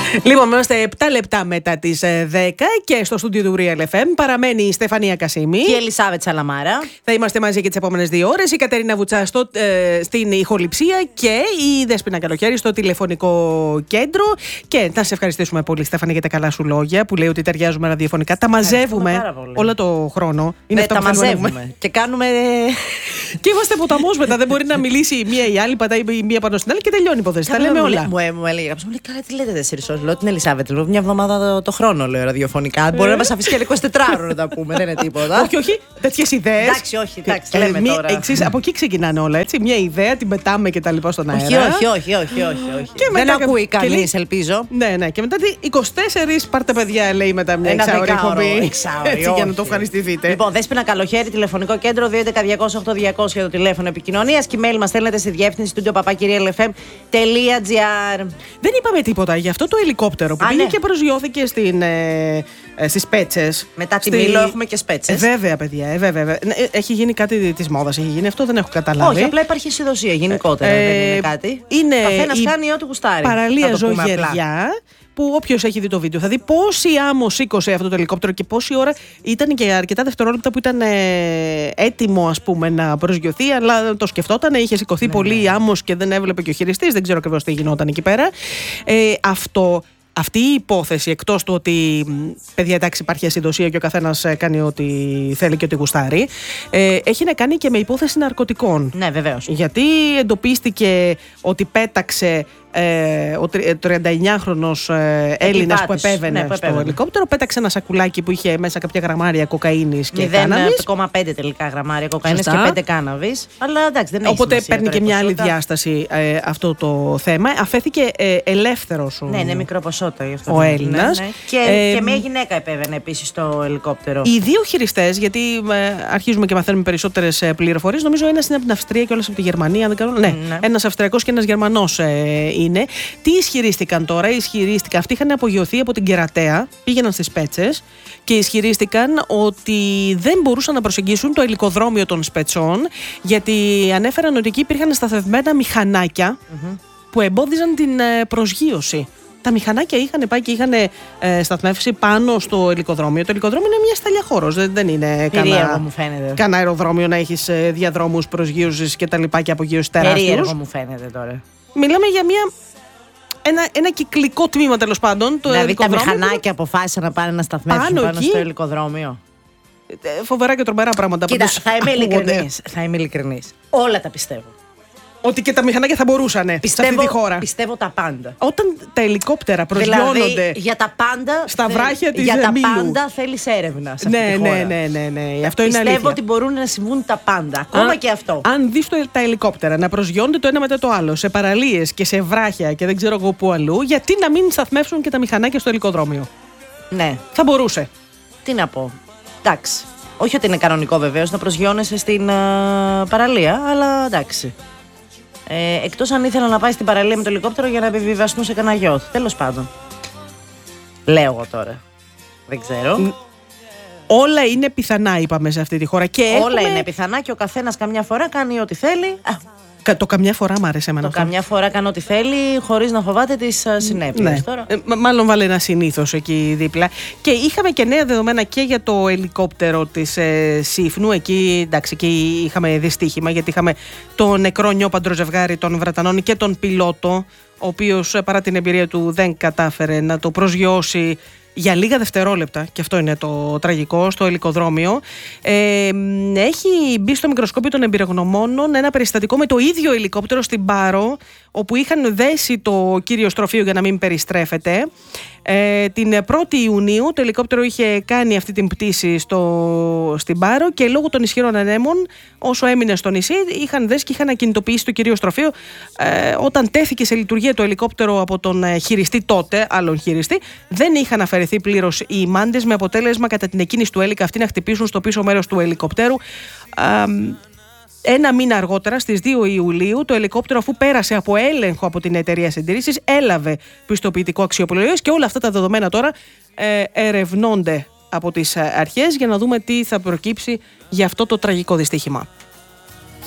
Λοιπόν, είμαστε 7 λεπτά μετά τις 10 και στο στούντιο του Real FM παραμένει η Στεφανία Κασίμη και η Ελισάβετ Σαλαμάρα. Θα είμαστε μαζί και τις επόμενες 2 ώρες. Η Κατερίνα Βουτσά στην ηχοληψία και η Δέσποινα Καλοχέρη στο τηλεφωνικό κέντρο. Και θα σε ευχαριστήσουμε πολύ, Στεφανία, για τα καλά σου λόγια που λέει ότι ταιριάζουμε ραδιοφωνικά. Τα μαζεύουμε όλο το χρόνο. Είναι αυτά τα μαζεύουμε. Και κάνουμε. Και είμαστε ποταμός μετά. Δεν μπορεί να μιλήσει η μία ή η άλλη, πατάει η μία πάνω στην άλλη και τελειώνει η υπόθεση. Τα λέμε όλα. Μου έλεγε κάποιος, μου λέει, καλά, τι λέτε 4 ώρες. Λέω την Ελισάβετ, λέω μια εβδομάδα το χρόνο, λέω ραδιοφωνικά. Μπορεί να μας αφήσει και 24 ώρες να τα πούμε, δεν είναι τίποτα. Όχι, όχι, τέτοιες ιδέες. Εντάξει, όχι, εντάξει, λέμε τώρα. Από εκεί ξεκινάνε όλα, έτσι. Μια ιδέα, την πετάμε και τα λοιπά στον αέρα. Όχι. Δεν ακούει κανείς, ελπίζω. Ναι. Και μετά 24 πάρτε παιδιά, λέει μετά μια εξάωρη εκπομπή. Έτσι για να το ευχαριστηθείτε. Λοιπόν, Δέσποινα Καλοχέρη, τηλεφωνικό κέντρο 211-200-8200 για το τηλέφωνο επικοινωνίας και email μας στέλνετε στη διεύθυνση studio@realfm.gr. Δεν είπαμε τίποτα για αυτό το ελικόπτερο που πήγε και προσγειώθηκε στις Πέτσες. Μετά τη Μήλο έχουμε και Σπέτσες. Βέβαια, παιδιά. Βέβαια. Έχει γίνει κάτι της μόδας. Έχει γίνει αυτό, δεν έχω καταλάβει. Όχι, απλά υπάρχει αισιοδοξία γενικότερα. Δεν είναι κάτι. Καθένας κάνει ό,τι γουστάρει. Παραλία Ζωγεριά. Που όποιος έχει δει το βίντεο θα δει πόση άμμο σήκωσε αυτό το ελικόπτερο και πόση ώρα ήταν και αρκετά δευτερόλεπτα που ήταν έτοιμο, ας πούμε, να προσγειωθεί. Αλλά το σκεφτόταν, είχε σηκωθεί πολύ άμμος και δεν έβλεπε και ο χειριστής. Δεν ξέρω ακριβώς τι γινόταν εκεί πέρα. Αυτή η υπόθεση, εκτός του ότι, παιδιά, εντάξει, υπάρχει ασυντοσία και ο καθένας κάνει ό,τι θέλει και ό,τι γουστάρει, έχει να κάνει και με υπόθεση ναρκωτικών. Ναι, βεβαίως. Γιατί εντοπίστηκε ότι πέταξε ο 39χρονος Έλληνας που επέβαινε στο ελικόπτερο, πέταξε ένα σακουλάκι που είχε μέσα κάποια γραμμάρια κοκαίνης και κάναβης. 0,5 τελικά γραμμάρια κοκαίνης και 5 κάναβης. Αλλά εντάξει, δεν έχει Οπότε σημασία, παίρνει και μια άλλη διάσταση αυτό το θέμα. Αφέθηκε ελεύθερος είναι μικρό ποσότητα γι' αυτό. Ο Έλληνας. Ναι. Και μια γυναίκα επέβαινε επίσης στο ελικόπτερο. Οι δύο χειριστές, γιατί αρχίζουμε και μαθαίνουμε περισσότερες πληροφορίες, νομίζω ένας είναι από την Αυστρία και όλες από τη Γερμανία. Δεν κάνω. Ναι. Ένας Αυστριακός και ένας Γερμανός είναι. Τι ισχυρίστηκαν τώρα? Αυτοί είχαν απογειωθεί από την Κερατέα, πήγαιναν στις Πέτσες και ισχυρίστηκαν ότι δεν μπορούσαν να προσεγγίσουν το ελικοδρόμιο των Σπετσών, γιατί ανέφεραν ότι εκεί υπήρχαν σταθευμένα μηχανάκια που εμπόδιζαν την προσγείωση. Τα μηχανάκια είχαν πάει και είχαν σταθμεύσει πάνω στο ελικοδρόμιο. Το ελικοδρόμιο είναι μια σταλιά χώρος. Δεν είναι κανένα αεροδρόμιο να έχεις διαδρόμους προσγείωσης και τα λοιπά και απογείωση τεράστιους. Περίεργο μου φαίνεται τώρα. Μιλάμε για ένα κυκλικό τμήμα, τέλος πάντων. Δηλαδή τα μηχανάκια αποφάσισαν να πάνε να σταθμεύσουν πάνω στο ελικοδρόμιο. Φοβερά και τρομερά πράγματα. Κοίτα, θα είμαι ειλικρινής. Όλα τα πιστεύω. Ότι και τα μηχανάκια θα μπορούσαν σε αυτή τη χώρα. Πιστεύω τα πάντα. Όταν τα ελικόπτερα προσγειώνονται. Δηλαδή, για τα πάντα. Στα βράχια της Μήλου. Για τα πάντα θέλεις έρευνα. Σε αυτή τη χώρα. Ναι. Αυτό είναι αλήθεια. Πιστεύω ότι μπορούν να συμβούν τα πάντα. Ακόμα και αυτό. Αν δεις τα ελικόπτερα να προσγειώνονται το ένα μετά το άλλο σε παραλίες και σε βράχια και δεν ξέρω εγώ πού αλλού, γιατί να μην σταθμεύσουν και τα μηχανάκια στο ελικοδρόμιο? Ναι. Θα μπορούσε. Τι να πω. Εντάξει. Όχι ότι είναι κανονικό βεβαίως να προσγειώνεσαι στην παραλία, αλλά εντάξει. Εκτός αν ήθελα να πάει στην παραλία με το ελικόπτερο για να επιβιβαστούν σε κανένα γιότ. Τέλος πάντων. Λέω εγώ τώρα. Δεν ξέρω. Όλα είναι πιθανά, είπαμε, σε αυτή τη χώρα. Και όλα είναι πιθανά και ο καθένας καμιά φορά κάνει ό,τι θέλει. Το καμιά φορά μου αρέσει εμένα. Καμιά φορά κάνει ό,τι θέλει χωρίς να φοβάται τις συνέπειες. Ναι. Τώρα. Μάλλον βάλε ένα συνήθως εκεί δίπλα. Και είχαμε και νέα δεδομένα και για το ελικόπτερο της Σύφνου. Εκεί, εντάξει, εκεί είχαμε δυστύχημα, γιατί είχαμε το νεκρό νιόπαντρο ζευγάρι των Βρετανών και τον πιλότο, ο οποίος παρά την εμπειρία του δεν κατάφερε να το προσγειώσει για λίγα δευτερόλεπτα, και αυτό είναι το τραγικό, στο ελικοδρόμιο. Έχει μπει στο μικροσκόπιο των εμπειρογνωμόνων ένα περιστατικό με το ίδιο ελικόπτερο στην Πάρο, όπου είχαν δέσει το κύριο στροφείο για να μην περιστρέφεται. Την 1η Ιουνίου το ελικόπτερο είχε κάνει αυτή την πτήση στην Πάρο και λόγω των ισχυρών ανέμων, όσο έμεινε στο νησί, είχαν δέσει και είχαν ακινητοποιήσει το κυρίω στροφείο. Όταν τέθηκε σε λειτουργία το ελικόπτερο από τον χειριστή τότε, άλλον χειριστή, δεν είχαν αφαιρεθεί πλήρως οι μάντες, με αποτέλεσμα κατά την εκκίνηση του έλικα αυτή να χτυπήσουν στο πίσω μέρος του ελικοπτέρου. Ένα μήνα αργότερα, στις 2 Ιουλίου, το ελικόπτερο, αφού πέρασε από έλεγχο από την εταιρεία συντήρησης, έλαβε πιστοποιητικό αξιοπλοείας και όλα αυτά τα δεδομένα τώρα ερευνώνται από τις αρχές για να δούμε τι θα προκύψει για αυτό το τραγικό δυστύχημα.